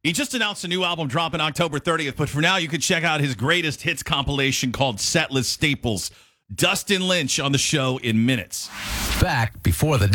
He just announced a new album dropping October 30th, but for now, you can check out his greatest hits compilation called Setlist Staples. Dustin Lynch on the show in minutes. Back before the